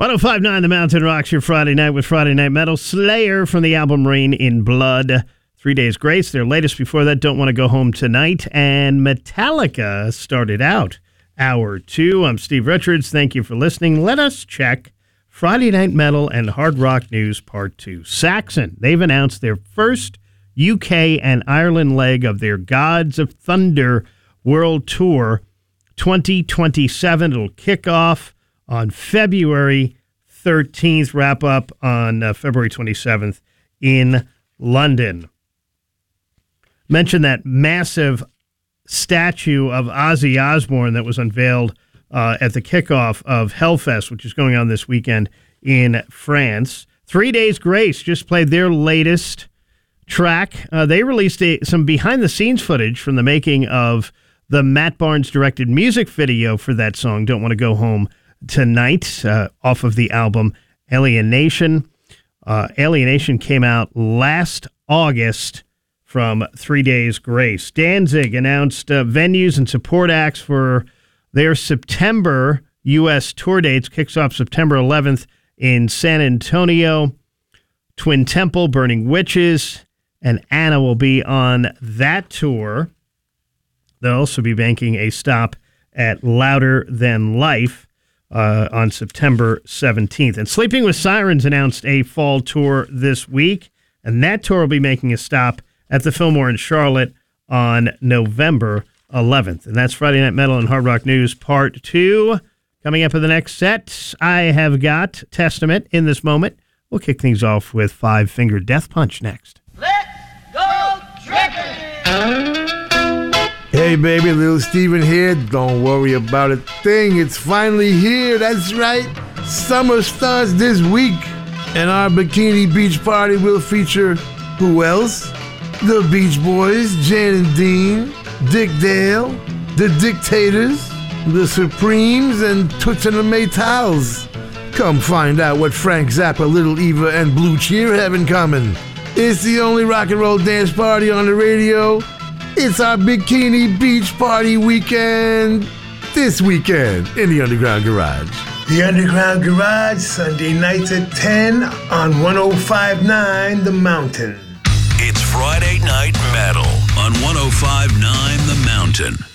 105.9 The Mountain rocks your Friday night with Friday Night Metal. Slayer from the album Rain in Blood. 3 Days Grace, their latest before that, Don't Want to Go Home Tonight. And Metallica started out hour 2. I'm Steve Richards. Thank you for listening. Let us check Friday Night Metal and Hard Rock News Part 2. Saxon, they've announced their first UK and Ireland leg of their Gods of Thunder World Tour 2027. It'll kick off on February 13th, wrap up on February 27th in London. Mentioned that massive statue of Ozzy Osbourne that was unveiled at the kickoff of Hellfest, which is going on this weekend in France. 3 Days Grace just played their latest track. They released some behind-the-scenes footage from the making of the Matt Barnes-directed music video for that song, Don't Want to Go Home Tonight, off of the album Alienation. Alienation came out last August from 3 Days Grace. Danzig announced venues and support acts for their September U.S. tour dates. Kicks off September 11th in San Antonio. Twin Temple, Burning Witches, and Anna will be on that tour. They'll also be banking a stop at Louder Than Life on September 17th. And Sleeping with Sirens announced a fall tour this week, and that tour will be making a stop at the Fillmore in Charlotte on November 11th. And that's Friday Night Metal and Hard Rock News Part 2. Coming up in the next set, I have got Testament in this moment. We'll kick things off with Five Finger Death Punch next. Let's go tripping! Hey baby, Little Steven here. Don't worry about a thing. It's finally here. That's right. Summer starts this week. And our Bikini Beach Party will feature who else? The Beach Boys, Jan and Dean, Dick Dale, The Dictators, The Supremes, and Toots and the Maytals. Come find out what Frank Zappa, Little Eva, and Blue Cheer have in common. It's the only rock and roll dance party on the radio. It's our Bikini Beach Party weekend. This weekend in the Underground Garage. The Underground Garage, Sunday nights at 10 on 105.9 The Mountain. It's Friday Night Metal on 105.9 The Mountain.